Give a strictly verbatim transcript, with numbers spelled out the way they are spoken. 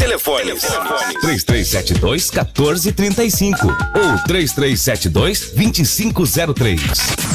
Telefones: três três sete dois, um quatro três cinco ou três três sete dois, dois cinco zero três.